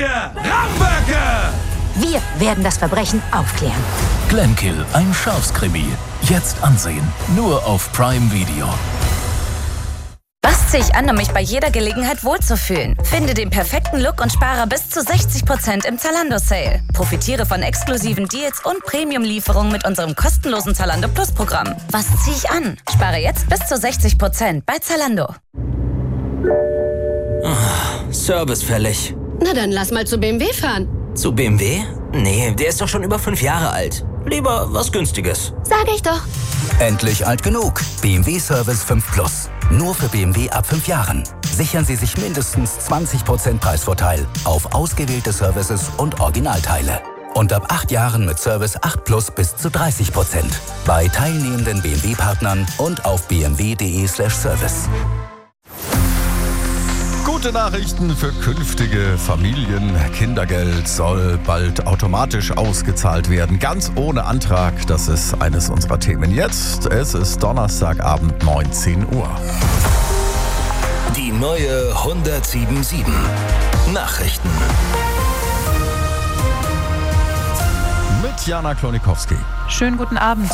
wir Rauchwerke! Wir werden das Verbrechen aufklären. Glenkill, ein Schafskrimi. Jetzt ansehen, nur auf Prime Video. Was ziehe ich an, um mich bei jeder Gelegenheit wohlzufühlen? Finde den perfekten Look und spare bis zu 60% im Zalando-Sale. Profitiere von exklusiven Deals und Premium-Lieferungen mit unserem kostenlosen Zalando Plus-Programm. Was ziehe ich an? Spare jetzt bis zu 60% bei Zalando. Service fällig. Na dann lass mal zu BMW fahren. Zu BMW? Nee, der ist doch schon über 5 Jahre alt. Lieber was Günstiges. Sag ich doch. Endlich alt genug. BMW Service 5 Plus. Nur für BMW ab 5 Jahren. Sichern Sie sich mindestens 20% Preisvorteil auf ausgewählte Services und Originalteile. Und ab 8 Jahren mit Service 8 Plus bis zu 30%. Bei teilnehmenden BMW-Partnern und auf bmw.de/service. Gute Nachrichten für künftige Familien. Kindergeld soll bald automatisch ausgezahlt werden, ganz ohne Antrag. Das ist eines unserer Themen jetzt. Es ist Donnerstagabend, 19 Uhr. Die neue 107.7 Nachrichten. Mit Jana Klonikowski. Schönen guten Abend.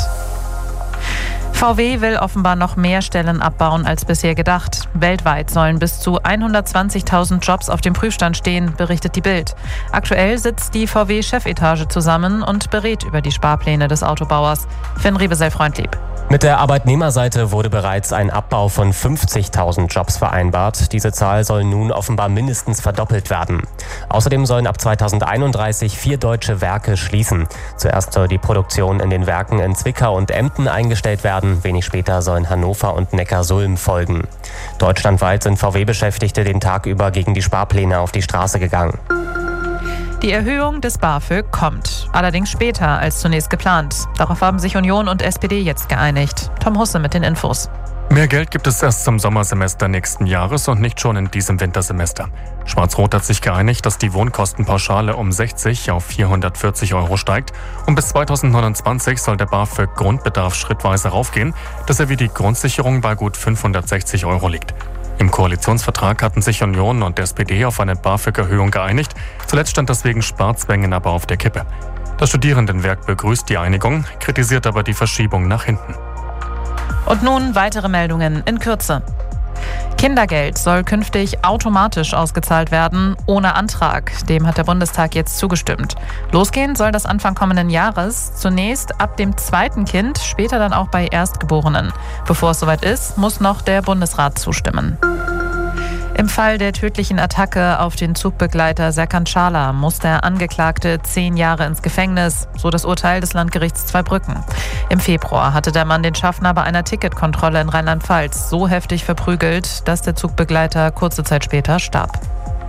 VW will offenbar noch mehr Stellen abbauen als bisher gedacht. Weltweit sollen bis zu 120.000 Jobs auf dem Prüfstand stehen, berichtet die Bild. Aktuell sitzt die VW-Chefetage zusammen und berät über die Sparpläne des Autobauers. Finn Riebesell-Freundlieb. Mit der Arbeitnehmerseite wurde bereits ein Abbau von 50.000 Jobs vereinbart. Diese Zahl soll nun offenbar mindestens verdoppelt werden. Außerdem sollen ab 2031 4 deutsche Werke schließen. Zuerst soll die Produktion in den Werken in Zwickau und Emden eingestellt werden. Wenig später sollen Hannover und Neckarsulm folgen. Deutschlandweit sind VW-Beschäftigte den Tag über gegen die Sparpläne auf die Straße gegangen. Die Erhöhung des BAföG kommt, allerdings später als zunächst geplant. Darauf haben sich Union und SPD jetzt geeinigt. Tom Husse mit den Infos. Mehr Geld gibt es erst zum Sommersemester nächsten Jahres und nicht schon in diesem Wintersemester. Schwarz-Rot hat sich geeinigt, dass die Wohnkostenpauschale um 60 auf 440 € steigt. Und bis 2029 soll der BAföG-Grundbedarf schrittweise raufgehen, dass er wie die Grundsicherung bei gut 560 € liegt. Im Koalitionsvertrag hatten sich Union und SPD auf eine BAföG-Erhöhung geeinigt. Zuletzt stand das wegen Sparzwängen aber auf der Kippe. Das Studierendenwerk begrüßt die Einigung, kritisiert aber die Verschiebung nach hinten. Und nun weitere Meldungen in Kürze. Kindergeld soll künftig automatisch ausgezahlt werden, ohne Antrag. Dem hat der Bundestag jetzt zugestimmt. Losgehen soll das Anfang kommenden Jahres. Zunächst ab dem 2. Kind, später dann auch bei Erstgeborenen. Bevor es soweit ist, muss noch der Bundesrat zustimmen. Im Fall der tödlichen Attacke auf den Zugbegleiter Serkan Çağlar muss der Angeklagte 10 Jahre ins Gefängnis, so das Urteil des Landgerichts Zweibrücken. Im Februar hatte der Mann den Schaffner bei einer Ticketkontrolle in Rheinland-Pfalz so heftig verprügelt, dass der Zugbegleiter kurze Zeit später starb.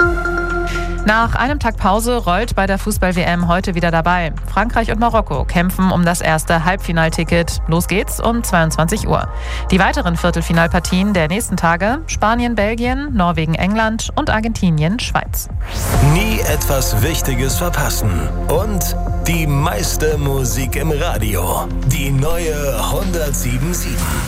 Nach einem Tag Pause rollt bei der Fußball-WM heute wieder dabei. Frankreich und Marokko kämpfen um das erste Halbfinalticket. Los geht's um 22 Uhr. Die weiteren Viertelfinalpartien der nächsten Tage: Spanien, Belgien, Norwegen, England und Argentinien, Schweiz. Nie etwas Wichtiges verpassen. Und die meiste Musik im Radio. Die neue 107.7.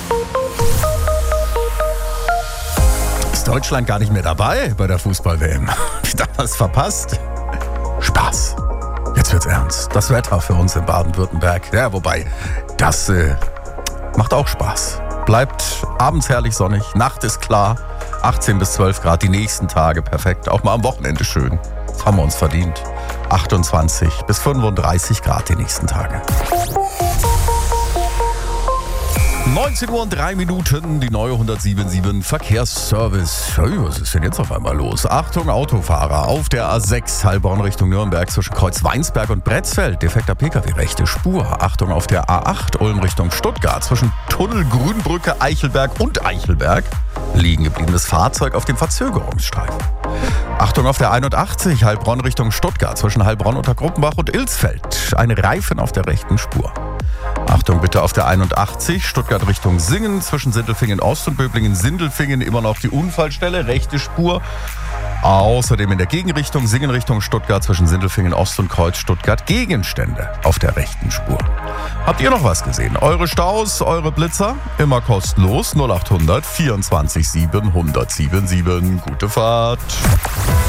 Ist Deutschland gar nicht mehr dabei bei der Fußball-WM? Wieder was verpasst? Spaß. Jetzt wird's ernst. Das Wetter für uns in Baden-Württemberg. Ja, wobei, das macht auch Spaß. Bleibt abends herrlich sonnig, Nacht ist klar. 18 bis 12 Grad die nächsten Tage perfekt. Auch mal am Wochenende schön. Das haben wir uns verdient. 28 bis 35 Grad die nächsten Tage. 19 Uhr und 3 Minuten, die neue 107.7 Verkehrsservice. Hey, was ist denn jetzt auf einmal los? Achtung, Autofahrer auf der A6 Heilbronn Richtung Nürnberg zwischen Kreuz Weinsberg und Bretzfeld. Defekter Pkw, rechte Spur. Achtung auf der A8 Ulm Richtung Stuttgart zwischen Tunnel Grünbrücke, Eichelberg und Eichelberg. Liegen gebliebenes Fahrzeug auf dem Verzögerungsstreifen. Achtung auf der 81 Heilbronn Richtung Stuttgart zwischen Heilbronn unter Gruppenbach und Ilsfeld. Ein Reifen auf der rechten Spur. Achtung bitte auf der 81 Stuttgart Richtung Singen zwischen Sindelfingen Ost und Böblingen-Sindelfingen immer noch die Unfallstelle, rechte Spur. Außerdem in der Gegenrichtung Singen Richtung Stuttgart zwischen Sindelfingen Ost und Kreuz Stuttgart Gegenstände auf der rechten Spur. Habt ihr noch was gesehen? Eure Staus, eure Blitzer? Immer kostenlos 0800 24 7 1077. Gute Fahrt.